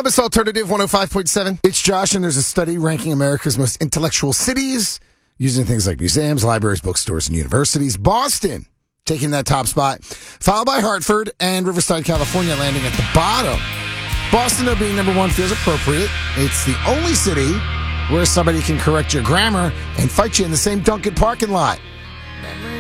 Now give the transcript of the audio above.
Columbus Alternative 105.7. It's Josh, and there's a study ranking America's most intellectual cities using things like museums, libraries, bookstores, and universities. Boston taking that top spot, followed by Hartford and Riverside, California, landing at the bottom. Boston, though, being number one feels appropriate. It's the only city where somebody can correct your grammar and fight you in the same Dunkin' parking lot.